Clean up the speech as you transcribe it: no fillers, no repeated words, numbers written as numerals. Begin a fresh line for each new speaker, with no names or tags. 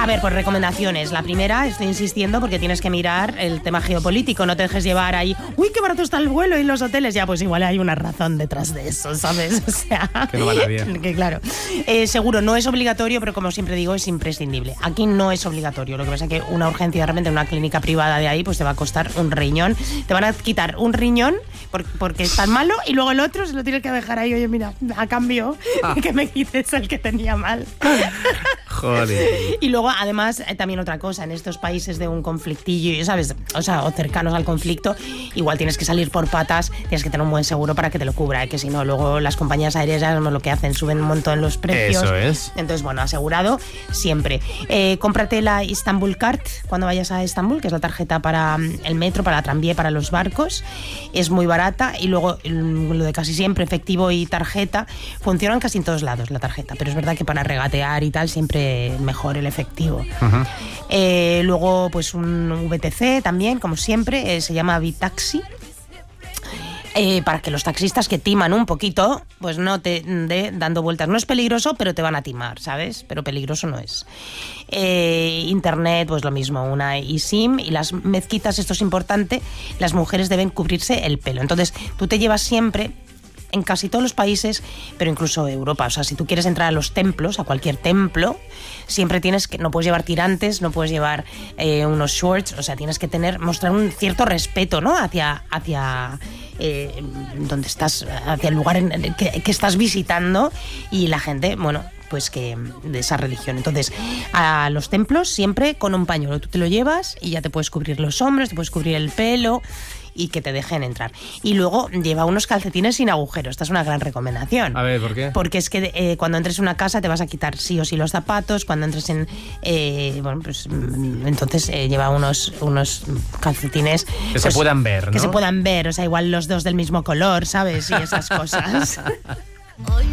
A ver, pues recomendaciones. La primera, estoy insistiendo porque tienes que mirar el tema geopolítico. No te dejes llevar ahí, uy, qué barato está el vuelo y los hoteles. Ya, pues igual hay una razón detrás de eso, ¿sabes? O sea,
que no van a bien.
Que claro. Seguro, no es obligatorio, pero como siempre digo, es imprescindible. Aquí no es obligatorio. Lo que pasa es que una urgencia de repente en una clínica privada de ahí, pues te va a costar un riñón. Te van a quitar un riñón porque es tan malo y luego el otro se lo tienes que dejar ahí. Oye, mira, a cambio que me quites el que tenía mal.
Joder.
Y luego, además, también otra cosa, en estos países de un conflictillo, ¿sabes? O sea, o cercanos al conflicto, igual tienes que salir por patas, tienes que tener un buen seguro para que te lo cubra, que si no, luego las compañías aéreas ya lo que hacen, suben un montón los precios.
Eso es.
Entonces, bueno, asegurado siempre. Cómprate la Istanbul Card cuando vayas a Estambul, que es la tarjeta para el metro, para la tranvía, para los barcos. Es muy barata y luego lo de casi siempre, efectivo y tarjeta, funcionan casi en todos lados la tarjeta, pero es verdad que para regatear y tal siempre mejor el efectivo. Luego pues un VTC también, como siempre, se llama Bitaxi. Para que los taxistas que timan un poquito, pues no te dando vueltas. No es peligroso, pero te van a timar, ¿sabes? Pero peligroso no es. Internet, pues lo mismo, una eSIM. Y las mezquitas, esto es importante, las mujeres deben cubrirse el pelo. Entonces, tú te llevas siempre, en casi todos los países, pero incluso Europa, o sea, si tú quieres entrar a los templos, a cualquier templo, siempre tienes que, no puedes llevar tirantes, no puedes llevar unos shorts, o sea, tienes que mostrar un cierto respeto, ¿no? Hacia donde estás, hacia el lugar que estás visitando, y la gente, bueno, pues que de esa religión. Entonces, a los templos siempre con un pañuelo, tú te lo llevas y ya te puedes cubrir los hombros, te puedes cubrir el pelo y que te dejen entrar. Y luego lleva unos calcetines sin agujeros. Esta es una gran recomendación.
A ver, ¿por qué?
Porque es que cuando entres en una casa te vas a quitar sí o sí los zapatos. Cuando entres en... bueno, pues entonces lleva unos calcetines...
Que se puedan ver, ¿no?
Que se puedan ver. O sea, igual los dos del mismo color, ¿sabes? Y esas cosas.